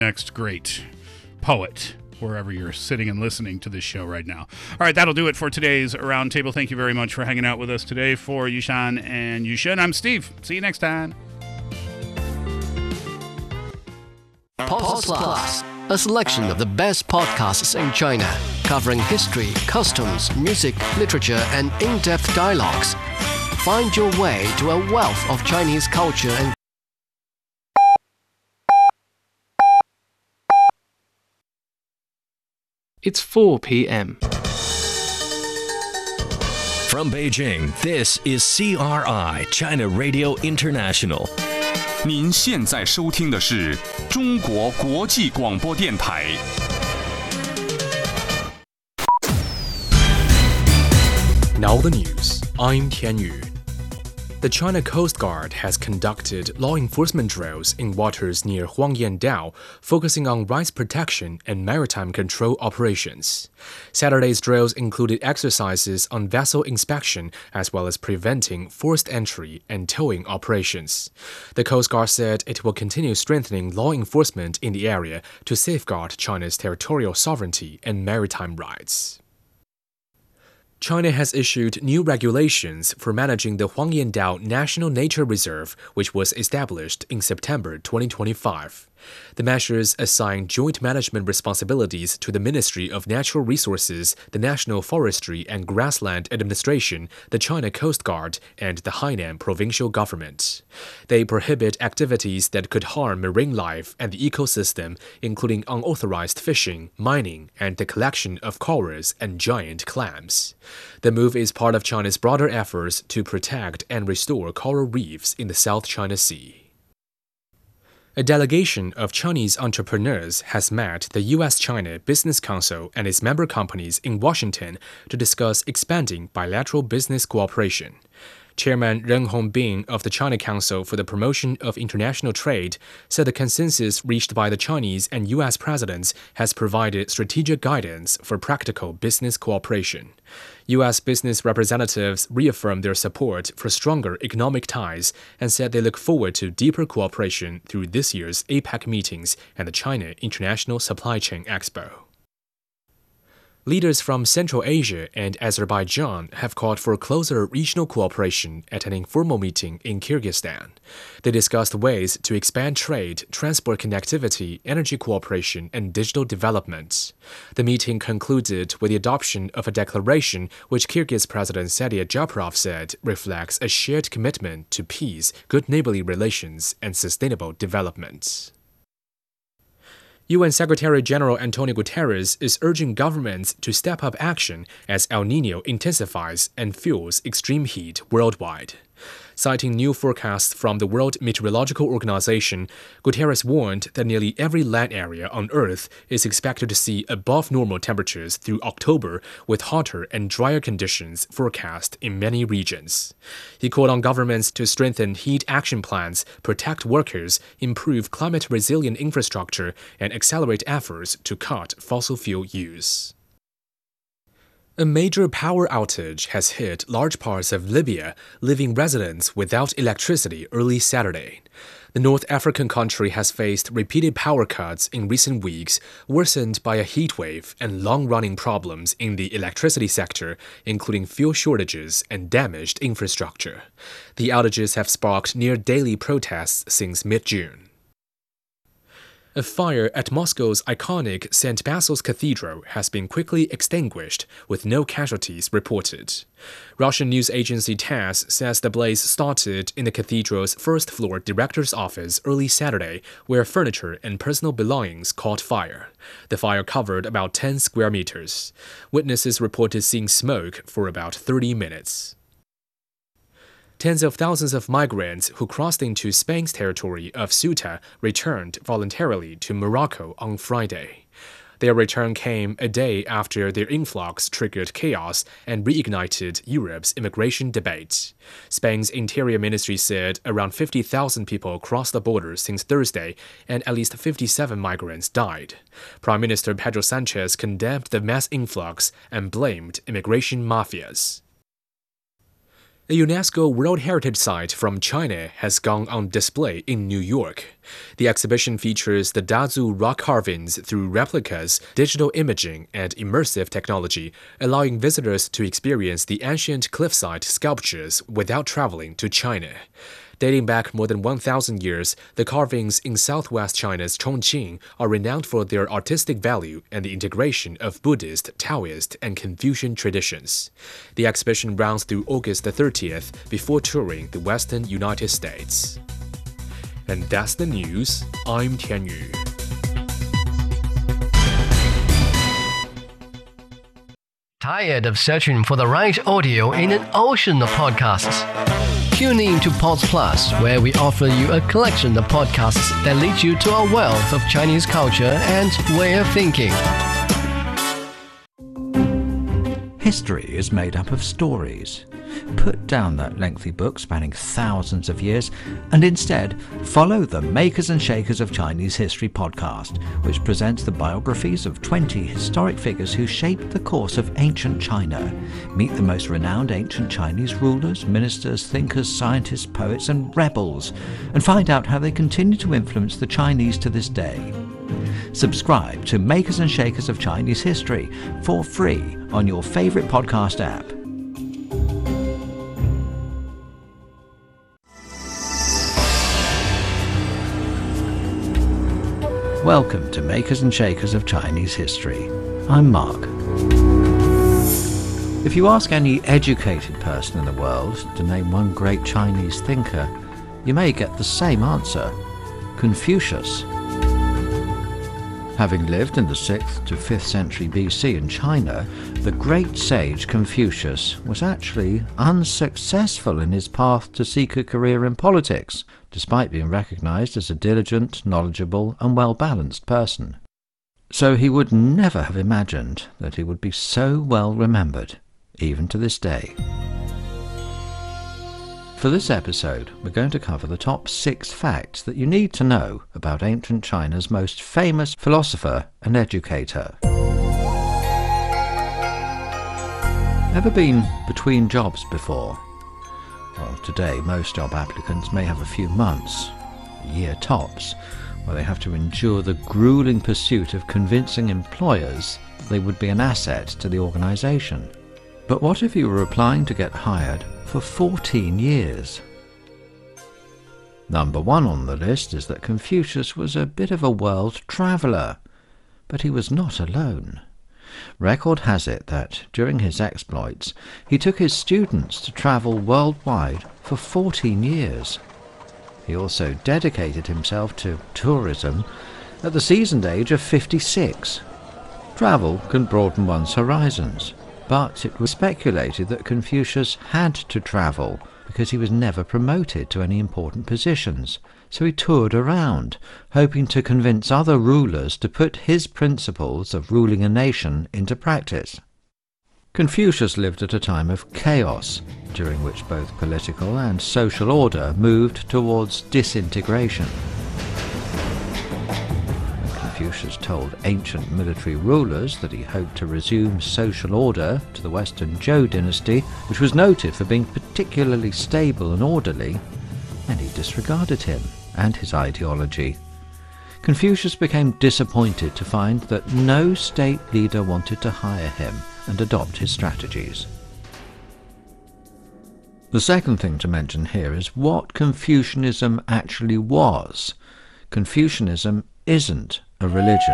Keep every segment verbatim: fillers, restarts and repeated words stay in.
next great poet, wherever you're sitting and listening to this show right now. All right, that'll do it for today's Roundtable. Thank you very much for hanging out with us today. For Yushan and Yushen, I'm Steve. See you next time. Pods Plus, a selection of the best podcasts in China, covering history, customs, music, literature, and in-depth dialogues. Find your way to a wealth of Chinese culture and It's four p.m. From Beijing, this is C R I, China Radio International. 您现在收听的是中国国际广播电台。 Now the news. I'm Tian Yu. The China Coast Guard has conducted law enforcement drills in waters near Huangyan Dao, focusing on rights protection and maritime control operations. Saturday's drills included exercises on vessel inspection as well as preventing forced entry and towing operations. The Coast Guard said it will continue strengthening law enforcement in the area to safeguard China's territorial sovereignty and maritime rights. China has issued new regulations for managing the Huangyan Dao National Nature Reserve, which was established in September twenty twenty-five. The measures assign joint management responsibilities to the Ministry of Natural Resources, the National Forestry and Grassland Administration, the China Coast Guard, and the Hainan provincial government. They prohibit activities that could harm marine life and the ecosystem, including unauthorized fishing, mining, and the collection of corals and giant clams. The move is part of China's broader efforts to protect and restore coral reefs in the South China Sea. A delegation of Chinese entrepreneurs has met the U S China Business Council and its member companies in Washington to discuss expanding bilateral business cooperation. Chairman Ren Hongbin of the China Council for the Promotion of International Trade said the consensus reached by the Chinese and U S presidents has provided strategic guidance for practical business cooperation. U S business representatives reaffirmed their support for stronger economic ties and said they look forward to deeper cooperation through this year's APEC meetings and the China International Supply Chain Expo. Leaders from Central Asia and Azerbaijan have called for closer regional cooperation at an informal meeting in Kyrgyzstan. They discussed ways to expand trade, transport connectivity, energy cooperation, and digital development. The meeting concluded with the adoption of a declaration which Kyrgyz President Sadia Japarov said reflects a shared commitment to peace, good neighborly relations, and sustainable development. U N Secretary-General Antonio Guterres is urging governments to step up action as El Niño intensifies and fuels extreme heat worldwide. Citing new forecasts from the World Meteorological Organization, Guterres warned that nearly every land area on Earth is expected to see above normal temperatures through October, with hotter and drier conditions forecast in many regions. He called on governments to strengthen heat action plans, protect workers, improve climate-resilient infrastructure, and accelerate efforts to cut fossil fuel use. A major power outage has hit large parts of Libya, leaving residents without electricity early Saturday. The North African country has faced repeated power cuts in recent weeks, worsened by a heat wave and long-running problems in the electricity sector, including fuel shortages and damaged infrastructure. The outages have sparked near-daily protests since mid-June. A fire at Moscow's iconic Saint Basil's Cathedral has been quickly extinguished, with no casualties reported. Russian news agency TASS says the blaze started in the cathedral's first-floor director's office early Saturday, where furniture and personal belongings caught fire. The fire covered about ten square meters. Witnesses reported seeing smoke for about thirty minutes. Tens of thousands of migrants who crossed into Spain's territory of Ceuta returned voluntarily to Morocco on Friday. Their return came a day after their influx triggered chaos and reignited Europe's immigration debate. Spain's Interior Ministry said around fifty thousand people crossed the border since Thursday, and at least fifty-seven migrants died. Prime Minister Pedro Sanchez condemned the mass influx and blamed immigration mafias. A UNESCO World Heritage Site from China has gone on display in New York. The exhibition features the Dazu rock carvings through replicas, digital imaging, and immersive technology, allowing visitors to experience the ancient cliffside sculptures without traveling to China. Dating back more than one thousand years, the carvings in southwest China's Chongqing are renowned for their artistic value and the integration of Buddhist, Taoist, and Confucian traditions. The exhibition runs through August the thirtieth before touring the western United States. And that's the news. I'm Tian Yu. Tired of searching for the right audio in an ocean of podcasts? Tune in to Pods Plus, where we offer you a collection of podcasts that lead you to a wealth of Chinese culture and way of thinking. History is made up of stories. Put down that lengthy book spanning thousands of years and instead follow the Makers and Shakers of Chinese History podcast, which presents the biographies of twenty historic figures who shaped the course of ancient China. Meet the most renowned ancient Chinese rulers, ministers, thinkers, scientists, poets and rebels, and find out how they continue to influence the Chinese to this day. Subscribe to Makers and Shakers of Chinese History for free on your favourite podcast app. Welcome to Makers and Shakers of Chinese History. I'm Mark. If you ask any educated person in the world to name one great Chinese thinker, you may get the same answer: Confucius. Having lived in the sixth to fifth century B C in China, the great sage Confucius was actually unsuccessful in his path to seek a career in politics, despite being recognized as a diligent, knowledgeable and well-balanced person. So he would never have imagined that he would be so well remembered, even to this day. For this episode, we're going to cover the top six facts that you need to know about ancient China's most famous philosopher and educator. Ever been between jobs before? Well, today most job applicants may have a few months, a year tops, where they have to endure the grueling pursuit of convincing employers they would be an asset to the organisation. But what if you were applying to get hired for fourteen years? Number one on the list is that Confucius was a bit of a world traveller, but he was not alone. Record has it that during his exploits he took his students to travel worldwide for fourteen years. He also dedicated himself to tourism at the seasoned age of fifty-six. Travel can broaden one's horizons, but it was speculated that Confucius had to travel because he was never promoted to any important positions, so he toured around, hoping to convince other rulers to put his principles of ruling a nation into practice. Confucius lived at a time of chaos, during which both political and social order moved towards disintegration. Confucius told ancient military rulers that he hoped to resume social order to the Western Zhou dynasty, which was noted for being particularly stable and orderly, and he disregarded him and his ideology. Confucius became disappointed to find that no state leader wanted to hire him and adopt his strategies. The second thing to mention here is what Confucianism actually was. Confucianism isn't a religion.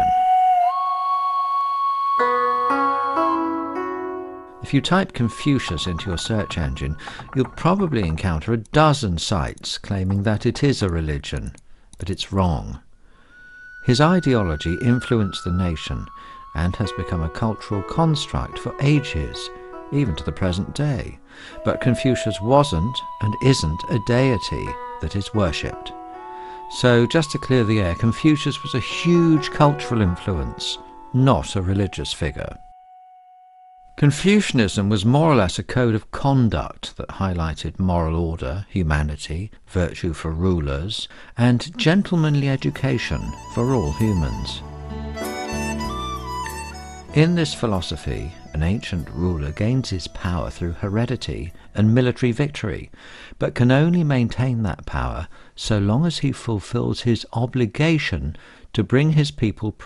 If you type Confucius into your search engine, you'll probably encounter a dozen sites claiming that it is a religion, but it's wrong. His ideology influenced the nation and has become a cultural construct for ages, even to the present day. But Confucius wasn't and isn't a deity that is worshipped. So, just to clear the air, Confucius was a huge cultural influence, not a religious figure. Confucianism was more or less a code of conduct that highlighted moral order, humanity, virtue for rulers, and gentlemanly education for all humans. In this philosophy, an ancient ruler gains his power through heredity and military victory, but can only maintain that power so long as he fulfills his obligation to bring his people